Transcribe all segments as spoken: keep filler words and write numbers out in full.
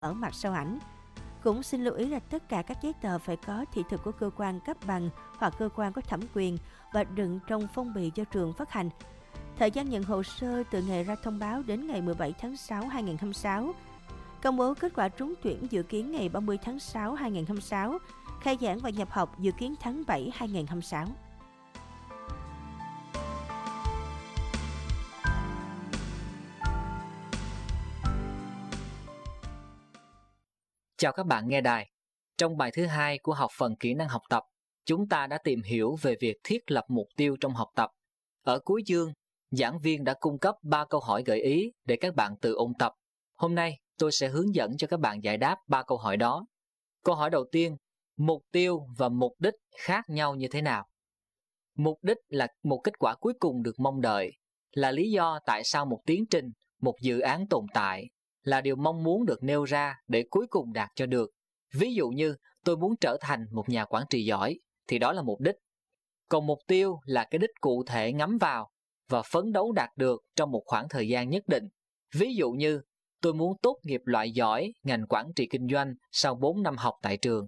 ở mặt sau ảnh. Cũng xin lưu ý là tất cả các giấy tờ phải có thị thực của cơ quan cấp bằng hoặc cơ quan có thẩm quyền và đựng trong phong bì do trường phát hành. Thời gian nhận hồ sơ từ ngày ra thông báo đến ngày mười bảy tháng sáu năm hai nghìn không trăm hai mươi sáu. Công bố kết quả trúng tuyển dự kiến ngày ba mươi tháng sáu năm hai nghìn không trăm hai mươi sáu. Khai giảng và nhập học dự kiến tháng bảy năm hai nghìn không trăm hai mươi sáu. Chào các bạn nghe đài. Trong bài thứ hai của học phần kỹ năng học tập, chúng ta đã tìm hiểu về việc thiết lập mục tiêu trong học tập. Ở cuối chương, giảng viên đã cung cấp ba câu hỏi gợi ý để các bạn tự ôn tập. Hôm nay, tôi sẽ hướng dẫn cho các bạn giải đáp ba câu hỏi đó. Câu hỏi đầu tiên, mục tiêu và mục đích khác nhau như thế nào? Mục đích là một kết quả cuối cùng được mong đợi, là lý do tại sao một tiến trình, một dự án tồn tại, là điều mong muốn được nêu ra để cuối cùng đạt cho được. Ví dụ như tôi muốn trở thành một nhà quản trị giỏi, thì đó là mục đích. Còn mục tiêu là cái đích cụ thể ngắm vào và phấn đấu đạt được trong một khoảng thời gian nhất định. Ví dụ như tôi muốn tốt nghiệp loại giỏi ngành quản trị kinh doanh sau bốn năm học tại trường.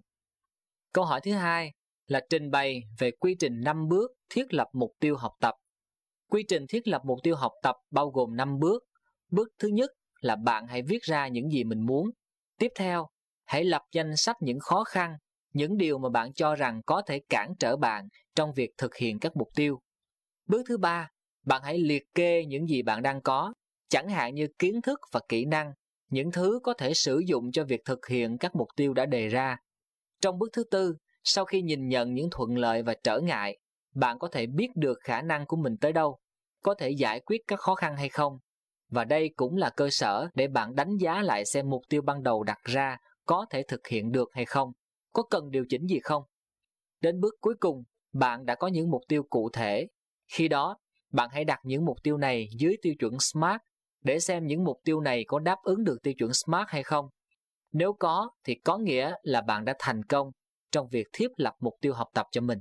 Câu hỏi thứ hai là trình bày về quy trình năm bước thiết lập mục tiêu học tập. Quy trình thiết lập mục tiêu học tập bao gồm năm bước. Bước thứ nhất là bạn hãy viết ra những gì mình muốn. Tiếp theo, hãy lập danh sách những khó khăn, những điều mà bạn cho rằng có thể cản trở bạn trong việc thực hiện các mục tiêu. Bước thứ ba, bạn hãy liệt kê những gì bạn đang có, chẳng hạn như kiến thức và kỹ năng, những thứ có thể sử dụng cho việc thực hiện các mục tiêu đã đề ra. Trong bước thứ tư, sau khi nhìn nhận những thuận lợi và trở ngại, bạn có thể biết được khả năng của mình tới đâu, có thể giải quyết các khó khăn hay không. Và đây cũng là cơ sở để bạn đánh giá lại xem mục tiêu ban đầu đặt ra có thể thực hiện được hay không, có cần điều chỉnh gì không. Đến bước cuối cùng, bạn đã có những mục tiêu cụ thể. Khi đó, bạn hãy đặt những mục tiêu này dưới tiêu chuẩn SMART để xem những mục tiêu này có đáp ứng được tiêu chuẩn SMART hay không. Nếu có, thì có nghĩa là bạn đã thành công trong việc thiết lập mục tiêu học tập cho mình.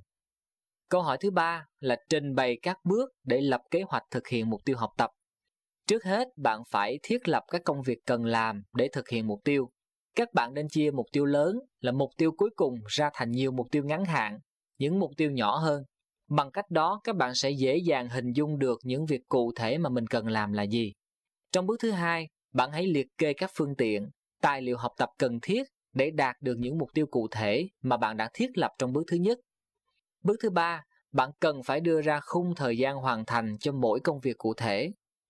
Câu hỏi thứ ba là trình bày các bước để lập kế hoạch thực hiện mục tiêu học tập. Trước hết, bạn phải thiết lập các công việc cần làm để thực hiện mục tiêu. Các bạn nên chia mục tiêu lớn là mục tiêu cuối cùng ra thành nhiều mục tiêu ngắn hạn, những mục tiêu nhỏ hơn. Bằng cách đó, các bạn sẽ dễ dàng hình dung được những việc cụ thể mà mình cần làm là gì. Trong bước thứ hai, bạn hãy liệt kê các phương tiện, tài liệu học tập cần thiết để đạt được những mục tiêu cụ thể mà bạn đã thiết lập trong bước thứ nhất. Bước thứ ba, bạn cần phải đưa ra khung thời gian hoàn thành cho mỗi công việc cụ thể.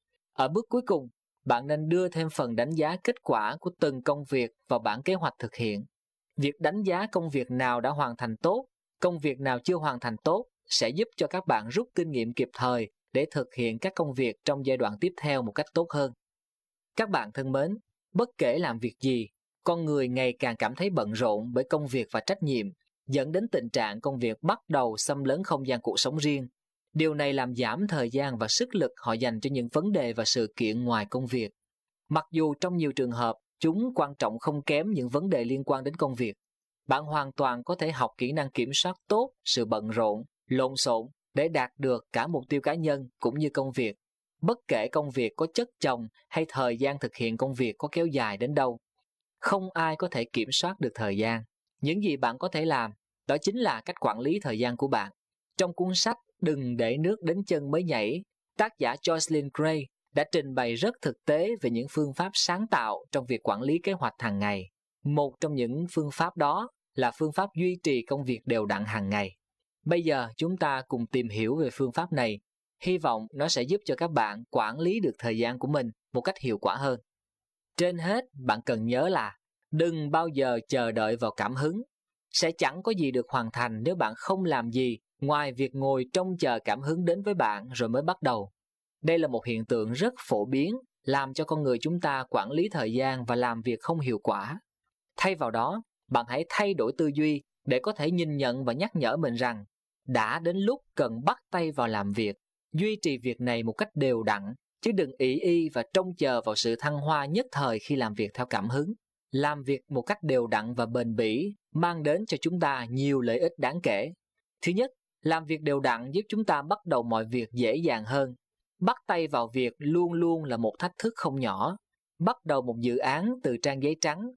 Ở bước cuối cùng, bạn nên đưa thêm phần đánh giá kết quả của từng công việc vào bản kế hoạch thực hiện. Việc đánh giá công việc nào đã hoàn thành tốt, công việc nào chưa hoàn thành tốt sẽ giúp cho các bạn rút kinh nghiệm kịp thời để thực hiện các công việc trong giai đoạn tiếp theo một cách tốt hơn. Các bạn thân mến, bất kể làm việc gì, con người ngày càng cảm thấy bận rộn bởi công việc và trách nhiệm, dẫn đến tình trạng công việc bắt đầu xâm lấn không gian cuộc sống riêng. Điều này làm giảm thời gian và sức lực họ dành cho những vấn đề và sự kiện ngoài công việc. Mặc dù trong nhiều trường hợp, chúng quan trọng không kém những vấn đề liên quan đến công việc. Bạn hoàn toàn có thể học kỹ năng kiểm soát tốt sự bận rộn, lộn xộn để đạt được cả mục tiêu cá nhân cũng như công việc. Bất kể công việc có chất chồng hay thời gian thực hiện công việc có kéo dài đến đâu. Không ai có thể kiểm soát được thời gian. Những gì bạn có thể làm, đó chính là cách quản lý thời gian của bạn. Trong cuốn sách Đừng để nước đến chân mới nhảy, tác giả Jocelyn Gray đã trình bày rất thực tế về những phương pháp sáng tạo trong việc quản lý kế hoạch hàng ngày. Một trong những phương pháp đó là phương pháp duy trì công việc đều đặn hàng ngày. Bây giờ chúng ta cùng tìm hiểu về phương pháp này. Hy vọng nó sẽ giúp cho các bạn quản lý được thời gian của mình một cách hiệu quả hơn. Trên hết, bạn cần nhớ là đừng bao giờ chờ đợi vào cảm hứng. Sẽ chẳng có gì được hoàn thành nếu bạn không làm gì ngoài việc ngồi trông chờ cảm hứng đến với bạn rồi mới bắt đầu. Đây là một hiện tượng rất phổ biến, làm cho con người chúng ta quản lý thời gian và làm việc không hiệu quả. Thay vào đó, bạn hãy thay đổi tư duy để có thể nhìn nhận và nhắc nhở mình rằng đã đến lúc cần bắt tay vào làm việc, duy trì việc này một cách đều đặn, chứ đừng ỷ y và trông chờ vào sự thăng hoa nhất thời khi làm việc theo cảm hứng. Làm việc một cách đều đặn và bền bỉ mang đến cho chúng ta nhiều lợi ích đáng kể. Thứ nhất, làm việc đều đặn giúp chúng ta bắt đầu mọi việc dễ dàng hơn. Bắt tay vào việc luôn luôn là một thách thức không nhỏ. Bắt đầu một dự án từ trang giấy trắng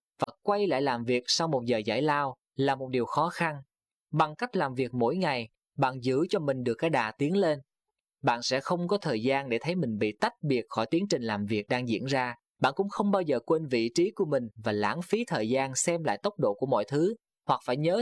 quay lại làm việc sau một giờ giải lao là một điều khó khăn. Bằng cách làm việc mỗi ngày, bạn giữ cho mình được cái đà tiến lên. Bạn sẽ không có thời gian để thấy mình bị tách biệt khỏi tiến trình làm việc đang diễn ra. Bạn cũng không bao giờ quên vị trí của mình và lãng phí thời gian xem lại tốc độ của mọi thứ, hoặc phải nhớ